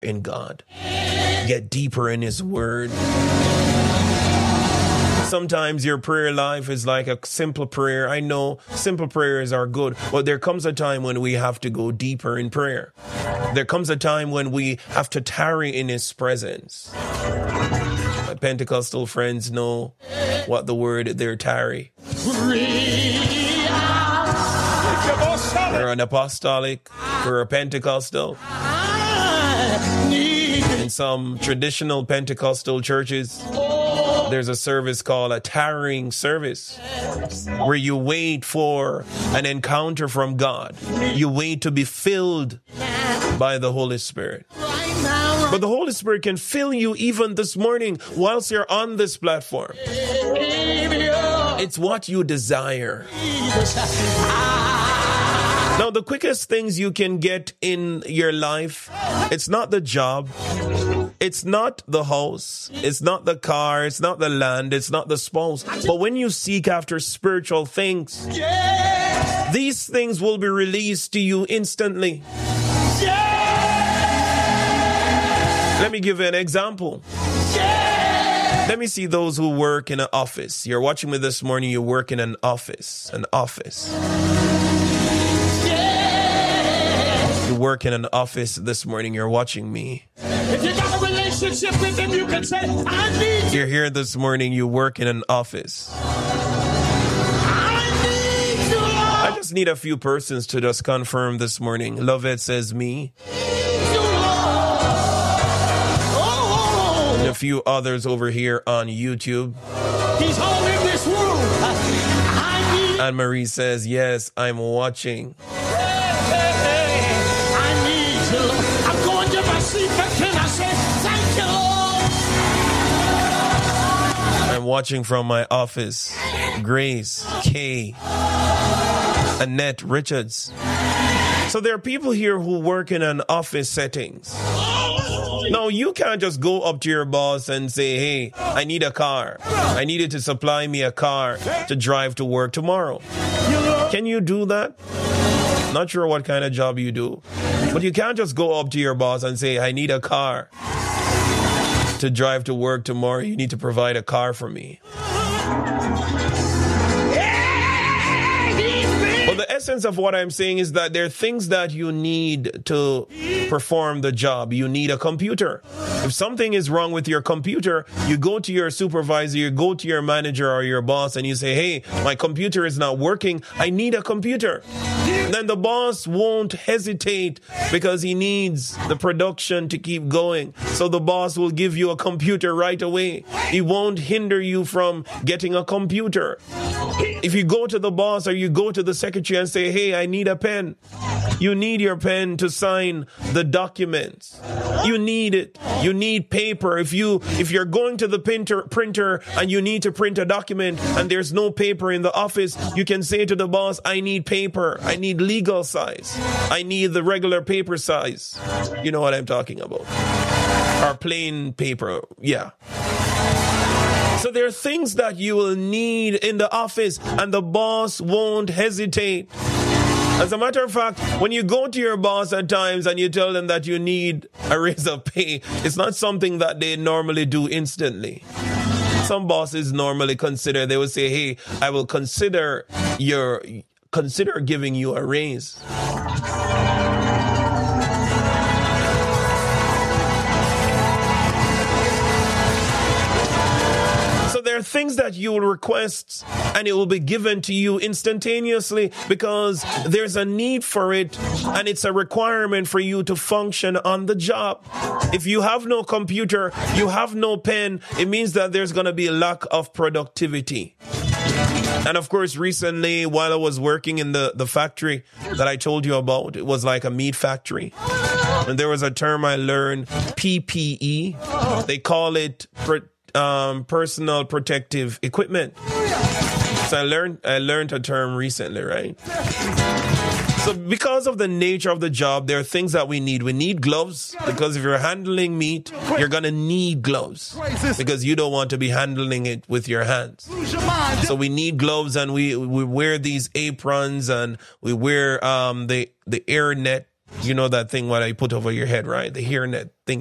in God. Get deeper in His Word. Sometimes your prayer life is like a simple prayer. I know simple prayers are good, but there comes a time when we have to go deeper in prayer. There comes a time when we have to tarry in His presence. My Pentecostal friends know what the word there tarry. You're an apostolic, you're a Pentecostal. In some traditional Pentecostal churches, there's a service called a tarrying service, where you wait for an encounter from God. You wait to be filled by the Holy Spirit. But the Holy Spirit can fill you even this morning whilst you're on this platform. It's what you desire. Now, the quickest things you can get in your life, it's not the job. It's not the house, it's not the car, it's not the land, it's not the spouse. But when you seek after spiritual things, these things will be released to you instantly. Let me give you an example. Let me see those who work in an office. You're watching me this morning, you work in an office. You work in an office this morning, you're watching me. If you got a relationship with Him, you can say, I need you. You're here this morning, you work in an office. I need you, Lord. I just need a few persons to just confirm this morning. Lovette says me. And a few others over here on YouTube. He's all in this room. I need Anne-Marie says, yes, I'm watching. I need you, Lord. I'm going to my seat, but can I say thank you, Lord? I'm watching from my office. Grace, Kay, Annette Richards. So there are people here who work in an office settings. No, you can't just go up to your boss and say, hey, I need a car. I need you to supply me a car to drive to work tomorrow. Can you do that? Not sure what kind of job you do. But you can't just go up to your boss and say, I need a car to drive to work tomorrow. You need to provide a car for me. Well, the essence of what I'm saying is that there are things that you need to perform the job. You need a computer. If something is wrong with your computer, you go to your supervisor, you go to your manager or your boss and you say, hey, my computer is not working. I need a computer. And then the boss won't hesitate because he needs the production to keep going. So the boss will give you a computer right away. He won't hinder you from getting a computer. If you go to the boss or you go to the secretary and say, hey, I need a pen. You need your pen to sign the documents. You need it. You need paper. If you're going to the printer and you need to print a document and there's no paper in the office, you can say to the boss, I need paper. I need legal size. I need the regular paper size. You know what I'm talking about. Or plain paper. Yeah. So there are things that you will need in the office and the boss won't hesitate. As a matter of fact, when you go to your boss at times and you tell them that you need a raise of pay, it's not something that they normally do instantly. Some bosses normally they will say, hey, I will consider giving you a raise. There are things that you will request and it will be given to you instantaneously because there's a need for it and it's a requirement for you to function on the job. If you have no computer, you have no pen, it means that there's going to be a lack of productivity. And of course, recently, while I was working in the factory that I told you about, it was like a meat factory. And there was a term I learned, PPE. They call it personal protective equipment. So I learned a term recently, right? So because of the nature of the job, there are things that we need. We need gloves because if you're handling meat, you're going to need gloves because you don't want to be handling it with your hands. So we need gloves and we wear these aprons and we wear the air net You know that thing what I put over your head, right? The hairnet thing